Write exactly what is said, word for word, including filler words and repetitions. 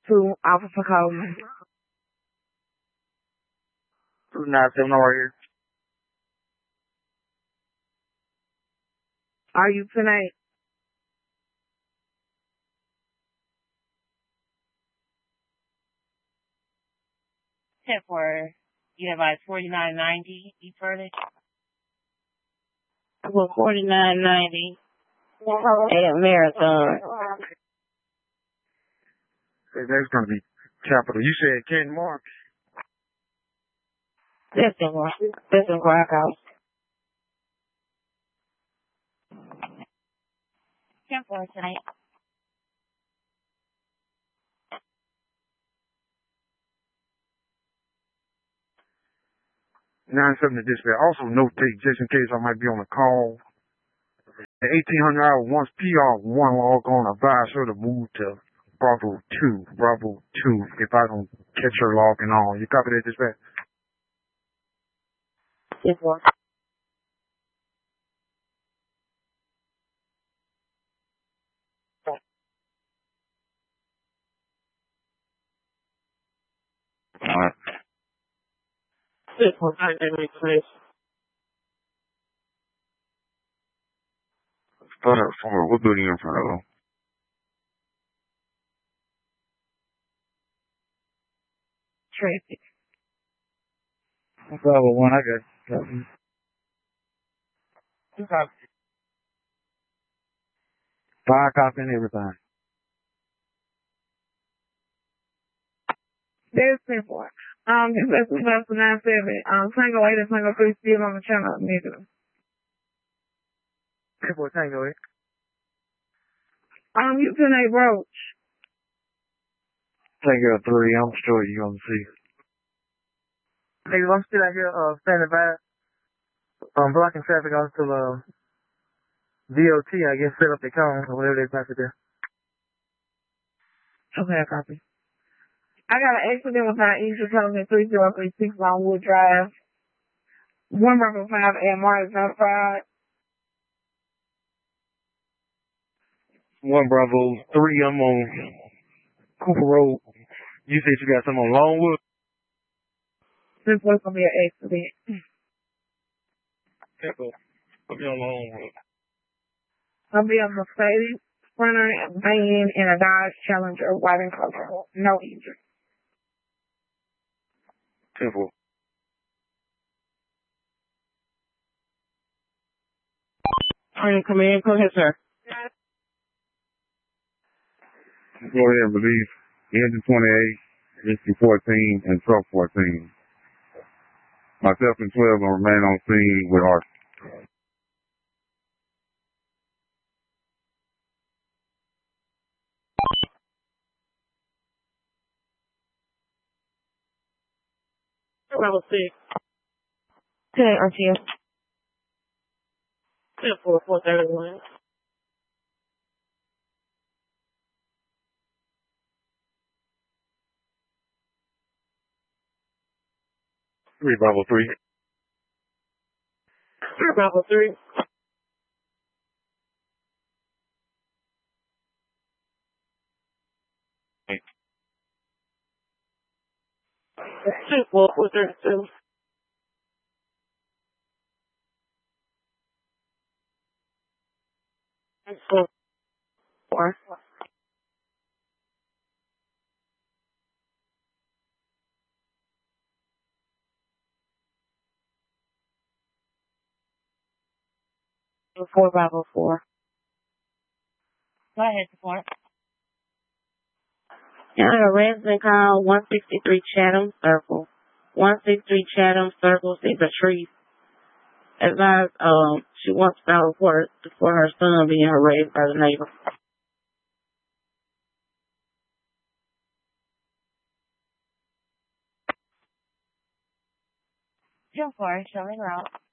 two, Officer Coleman. two nine seven right here. Are you tonight? ten four, you have like forty-nine ninety, East Furley. Well, forty-nine ninety. At Marathon. That's going to be capital. You said Ken Mark. That's in Rock. That's in Rock House. ten four tonight. nine seven to dispatch. Also notate, just in case I might be on a call. At eighteen hundred hour, once P R one log on, advise her to move to Bravo two. Bravo two, if I don't catch her logging on. You copy that, dispatch? ten four. All right. ten four, that makes sense. Start at four. What building in front of them? Traffic. Bravo one, I got it. You copy. Fire copy and everything. There's ten four. Um, this is Master nine seven. Um, Tango eight and Tango three still on the channel. Negative. ten four Tango eight. Um, you tonight, Roach. Tango three, I'm sure you're going to see. Hey, I'm still out here, uh, standing by, um, blocking traffic onto, uh, D O T, I guess, set up the cone or whatever they pass it there. Okay, I copy. I got an accident with my East Coast at three zero three six Longwood Drive. One Bravo five and Martin notified. One Bravo three, I'm on Cooper Road. You said you got some on Longwood? This was going to be an accident. Echo. Put me on Longwood. I'll be a Mercedes Sprinter, van, and a Dodge Challenger, white and color. No injury. ten four. Morning, come in. Go ahead, sir. Go ahead and release engine twenty-eight, issue fourteen, and truck fourteen. Myself and twelve will remain on scene with our Level six. Okay, R T S. ten four, four thirty-one. three Bravo three. three Bravo three. ten four, four thirty-two. Four. Four. Four Bravo four. Go ahead, support. Yeah, a resident call one sixty-three Chatham Circle. one sixty-three Chatham Circle is a tree. Advised, um, she wants to report for her son being harassed by the neighbor. ten four, showing route.